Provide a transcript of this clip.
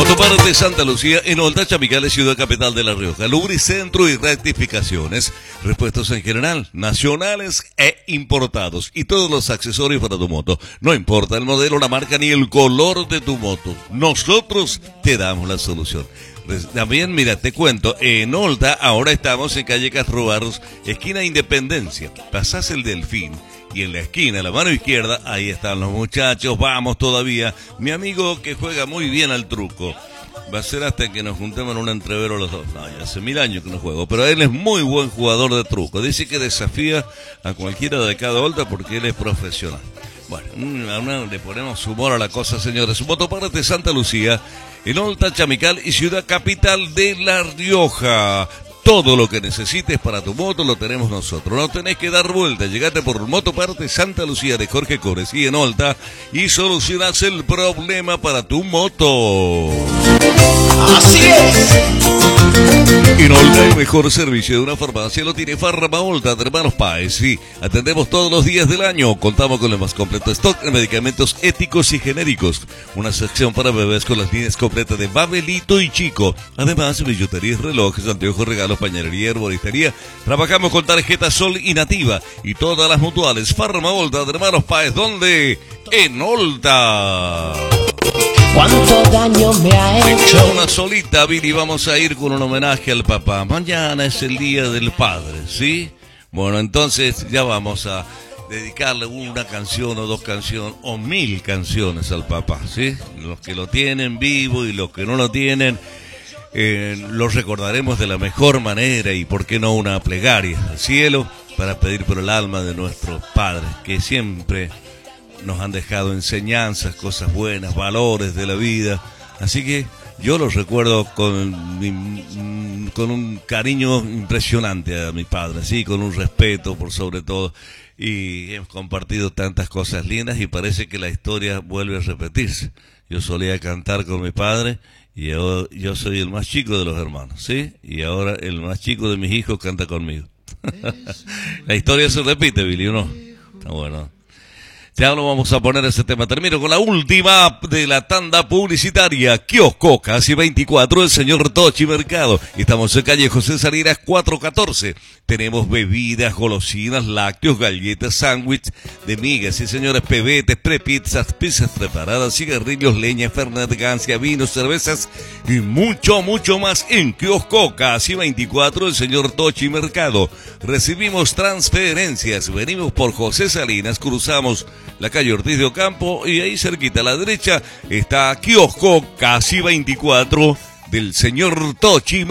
Motopartes de Santa Lucía en Olta, Chamicales, ciudad capital de La Rioja. Lubricentro y rectificaciones. Repuestos en general, nacionales e importados. Y todos los accesorios para tu moto. No importa el modelo, la marca ni el color de tu moto. Nosotros te damos la solución. También, mira, te cuento, en Olta ahora estamos en calle Castrobarros, esquina Independencia. Pasás el Delfín y en la esquina, a la mano izquierda, ahí están los muchachos. Vamos todavía. Mi amigo que juega muy bien al truco. Va a ser hasta que nos juntemos en un entrevero los dos. No, ya hace 1000 años que no juego, pero él es muy buen jugador de truco. Dice que desafía a cualquiera de cada Olta porque él es profesional. Bueno, le ponemos humor a la cosa, señores. Motopartes de Santa Lucía en Olta, Chamical y ciudad capital de La Rioja. Todo lo que necesites para tu moto lo tenemos nosotros. No tenés que dar vuelta. Llegate por Motopartes Santa Lucía de Jorge Coresí en Olta y solucionás el problema para tu moto. Así es. En Olta el mejor servicio de una farmacia lo tiene Farma Olta de Hermanos Páez. Sí, atendemos todos los días del año. Contamos con el más completo stock de medicamentos éticos y genéricos. Una sección para bebés con las líneas completas de Babelito y Chico. Además, billuterías, relojes, anteojos, regalos, pañalería, herboristería. Trabajamos con tarjeta Sol y Nativa. Y todas las mutuales. Farma Olta de Hermanos Páez. ¿Dónde? En Olta. ¿Cuánto daño me ha hecho? Una solita, Billy, vamos a ir con un homenaje al papá. Mañana es el Día del Padre, ¿sí? Bueno, entonces ya vamos a dedicarle una canción o 2 canciones o 1000 canciones al papá, ¿sí? Los que lo tienen vivo y los que no lo tienen, los recordaremos de la mejor manera y, ¿por qué no, una plegaria al cielo para pedir por el alma de nuestros padres que siempre nos han dejado enseñanzas, cosas buenas, valores de la vida. Así que yo los recuerdo con un cariño impresionante a mi padre, sí, con un respeto por sobre todo. Y hemos compartido tantas cosas lindas y parece que la historia vuelve a repetirse. Yo solía cantar con mi padre y yo soy el más chico de los hermanos, ¿sí? Y ahora el más chico de mis hijos canta conmigo. La historia se repite, Billy, ¿o no? Está bueno. Ya lo vamos a poner ese tema. Termino con la última de la tanda publicitaria. Kiosco Casi 24, el señor Tochi Mercado. Estamos en calle José Salinas 414. Tenemos bebidas, golosinas, lácteos, galletas, sándwich de migas, sí señores, pebetes, prepizzas, pizzas preparadas, cigarrillos, leña, fernet, gancia, vinos, cervezas y mucho, mucho más en Kiosco Casi 24, el señor Tochi Mercado. Recibimos transferencias. Venimos por José Salinas, cruzamos la calle Ortiz de Ocampo y ahí cerquita a la derecha está Kiosco Casi 24 del señor Tochi.